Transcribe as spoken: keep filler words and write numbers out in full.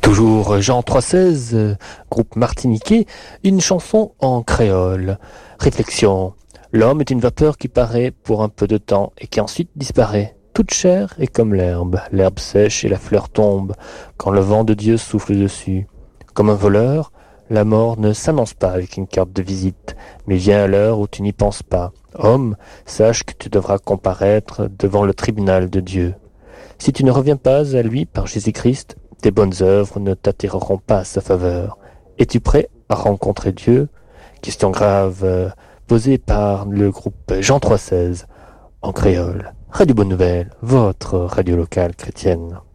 Toujours Jean trois seize, euh, groupe martiniquais, une chanson en créole. Réflexion. L'homme est une vapeur qui paraît pour un peu de temps et qui ensuite disparaît. Toute chair est comme l'herbe. L'herbe sèche et la fleur tombe quand le vent de Dieu souffle dessus. Comme un voleur, la mort ne s'annonce pas avec une carte de visite, mais vient à l'heure où tu n'y penses pas. Homme, sache que tu devras comparaître devant le tribunal de Dieu. Si tu ne reviens pas à lui par Jésus-Christ, tes bonnes œuvres ne t'attireront pas à sa faveur. Es-tu prêt à rencontrer Dieu? Question grave euh, posée par le groupe Jean trois seize en créole. Radio Bonne Nouvelle, votre radio locale chrétienne.